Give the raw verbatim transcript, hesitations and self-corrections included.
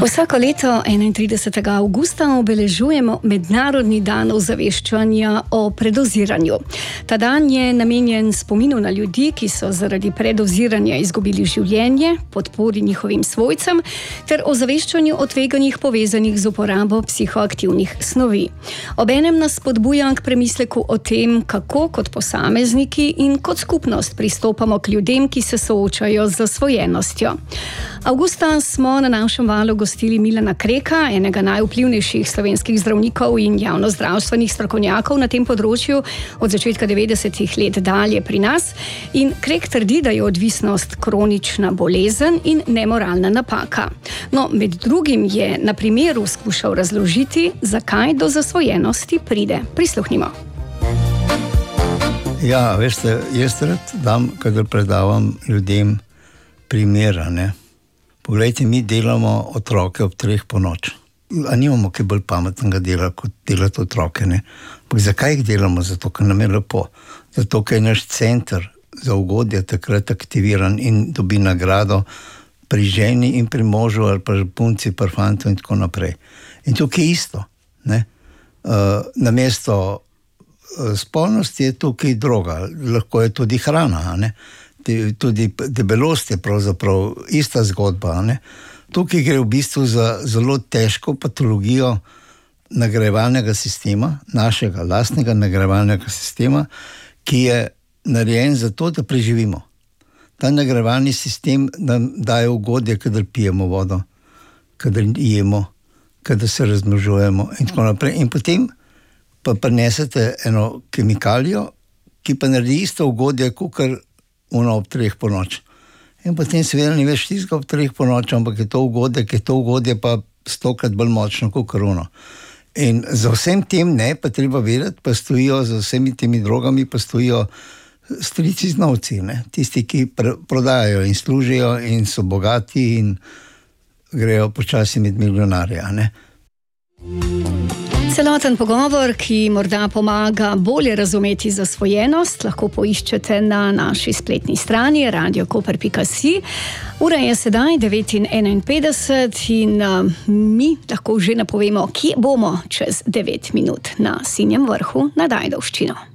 Vsako leto enaintridesetega avgusta obeležujemo Mednarodni dan ozaveščanja o predoziranju. Ta dan je namenjen spominu na ljudi, ki so zaradi predoziranja izgubili življenje, podpori njihovim svojcem ter ozaveščanju o tveganjih povezanih z uporabo psihoaktivnih snovi. Obenem nas spodbuja k premisleku o tem, kako kot posamezniki in kot skupnost pristopamo k ljudem, ki se soočajo z zasvojenostjo. Avgusta smo na našem valu gostili Milana Kreka, enega najvplivnejših slovenskih zdravnikov in javnozdravstvenih strokovnjakov na tem področju od začetka devetdesetih let dalje pri nas. In Krek trdi, da je odvisnost kronična bolezen in nemoralna napaka. No, med drugim je na primeru skušal razložiti, zakaj do zasvojenosti pride. Prisluhnimo. Ja, veste, jaz rad dam, kadar predavam ljudem primera, ne. Poglejte, mi delamo otroke ob treh po noč. A nimamo kaj bolj pametnega dela, kot delati otroke, ne. Pa zakaj jih delamo? Zato, ker nam je lepo. Zato, ker je naš center za ugodje takrat aktiviran in dobi nagrado pri ženi in pri možu ali pa punci, pri fantu in tako naprej. In tukaj je isto, ne. Uh, namesto uh, spolnosti je tukaj droga, lahko je tudi hrana, ne. Tudi debelost je pravzaprav ista zgodba, ne. Tukaj gre v bistvu za zelo težko patologijo nagrajevalnega sistema, našega lastnega nagrajevalnega sistema, ki je narejen za to, da preživimo. Ta nagrajevalni sistem nam daje ugodje, kadar pijemo vodo, kadar jemo, kadar se razmnožujemo in tako naprej. In potem pa prinesete eno kemikalijo, ki pa naredi isto ugodje, kakor ono ob treh po noč. In potem seveda ni več tistega ob treh po noč, ampak je to ugodje, ki je to ugodje pa stokrat bolj močno kakor ono. In za vsem tem ne, pa treba vedeti, pa stojijo za vsemi temi drogami, pa stojijo strici znovci, ne. Tisti, ki pr- prodajajo in služijo in so bogati in grejo počasi med milijonarja, ne. Celoten pogovor, ki morda pomaga bolje razumeti zasvojenost, lahko poiščete na naši spletni strani radio koper pika si. Ura je sedaj devet in enainpetdeset in uh, mi lahko že napovemo, kje bomo čez devet minut na Sinjem vrhu nad Ajdovščino.